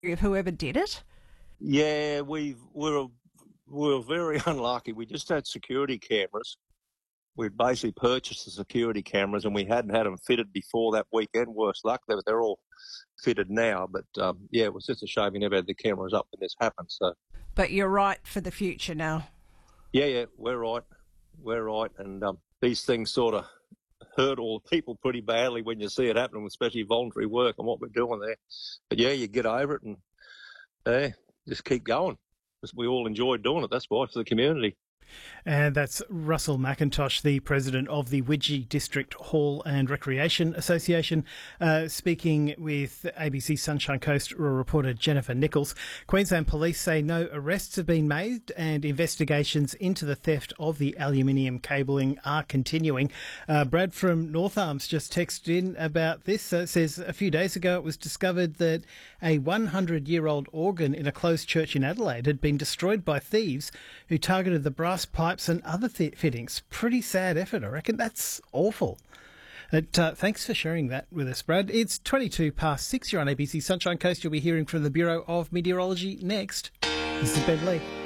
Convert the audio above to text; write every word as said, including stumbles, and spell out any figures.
of whoever did it? Yeah, we've we're we're very unlucky. We just had security cameras. We'd basically purchased the security cameras, and we hadn't had them fitted before that weekend. Worse luck, they're, they're all fitted now. But um, yeah, it was just a shame we never had the cameras up when this happened. So But you're right for the future now. yeah, yeah, we're right, we're right, and um, these things sort of hurt all people pretty badly when you see it happening, especially voluntary work and what we're doing there. But yeah, you get over it and yeah, just keep going. Because we all enjoy doing it. That's why, for the community. And that's Russell McIntosh, the president of the Widgie District Hall and Recreation Association, uh, speaking with A B C Sunshine Coast reporter Jennifer Nichols. Queensland Police say no arrests have been made and investigations into the theft of the aluminium cabling are continuing. Uh, Brad from North Arms just texted in about this. Uh, says a few days ago it was discovered that a hundred-year-old organ in a closed church in Adelaide had been destroyed by thieves who targeted the brass pipes and other th- fittings. Pretty sad effort, I reckon. That's awful. But, uh, thanks for sharing that with us, Brad. It's twenty-two past six. You're on A B C Sunshine Coast. You'll be hearing from the Bureau of Meteorology next. This is Ben Lee.